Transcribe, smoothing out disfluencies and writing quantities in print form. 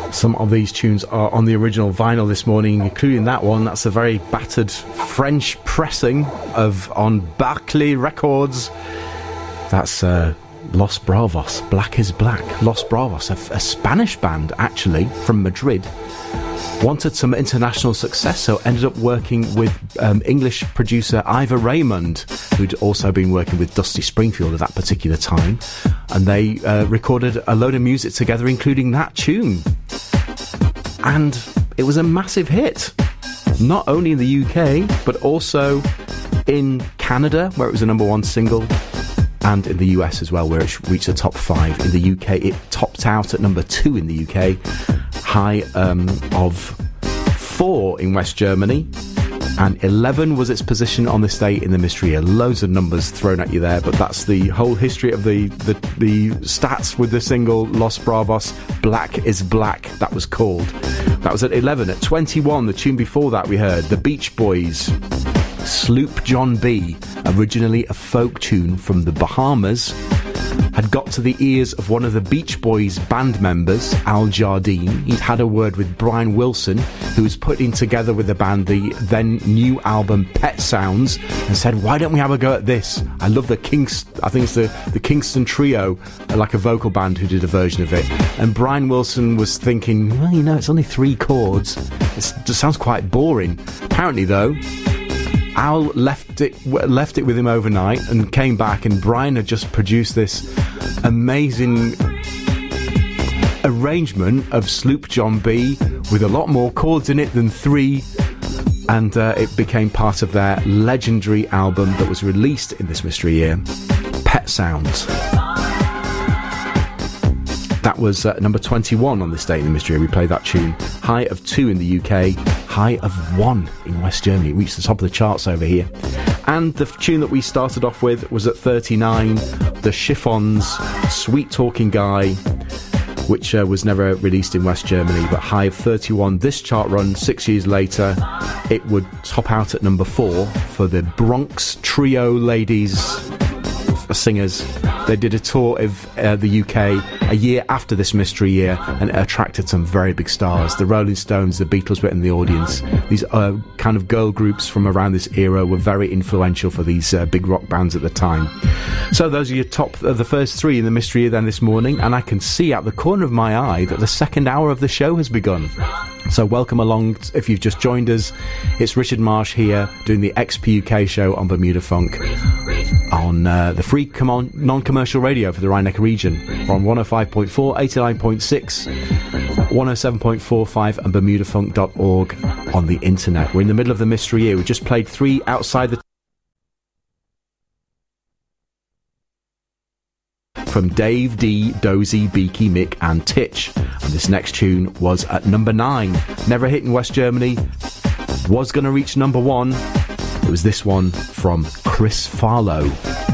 Some of these tunes are on the original vinyl this morning, including that one. That's a very battered French pressing on Barclay Records. That's Los Bravos, Black is Black. Los Bravos, a Spanish band, actually, from Madrid. Wanted some international success, so ended up working with English producer Ivor Raymond, who'd also been working with Dusty Springfield at that particular time. And they recorded a load of music together, including that tune. And it was a massive hit, not only in the UK, but also in Canada, where it was a number one single, and in the US as well, where it reached the top 5. In the UK, it topped out at number 2 in the UK, high of 4 in West Germany, and 11 was its position on this day in the mystery year. Loads of numbers thrown at you there, but that's the whole history of the stats with the single Los Bravos, Black is Black, that was called. That was at 11. At 21, the tune before that we heard, The Beach Boys, Sloop John B, originally a folk tune from the Bahamas, had got to the ears of one of the Beach Boys band members, Al Jardine. He'd had a word with Brian Wilson, who was putting together with the band the then new album Pet Sounds, and said, why don't we have a go at this? I love I think it's the Kingston Trio, like a vocal band who did a version of it. And Brian Wilson was thinking, well, it's only 3 chords. It just sounds quite boring. Apparently, though, Al left it with him overnight and came back, and Brian had just produced this amazing arrangement of Sloop John B with a lot more chords in it than 3, and it became part of their legendary album that was released in this mystery year, Pet Sounds. That was number 21 on this day in the mystery year. We played that tune. High of 2 in the UK, high of 1 in West Germany. It reached the top of the charts over here. And the tune that we started off with was at 39, The Chiffons, Sweet Talking Guy, which was never released in West Germany, but high of 31. This chart run, 6 years later, it would top out at number 4 for the Bronx Trio ladies, singers. They did a tour of the UK a year after this mystery year, and it attracted some very big stars. The Rolling Stones, the Beatles were in the audience. These kind of girl groups from around this era were very influential for these big rock bands at the time. So those are your top of the first 3 in the mystery year then this morning, and I can see out the corner of my eye that the second hour of the show has begun. So welcome along if you've just joined us. It's Richard Marsh here doing the XPUK show on Bermuda Funk on the free non-commercial radio for the Rhine-Neckar region. We're on 105.4, 89.6, 107.45 and bermudafunk.org on the internet. We're in the middle of the mystery year. We just played 3 outside the from Dave D, Dozy, Beaky, Mick and Titch. And this next tune was at number 9. Never hit in West Germany. Was going to reach number 1. It was this one from Chris Farlowe.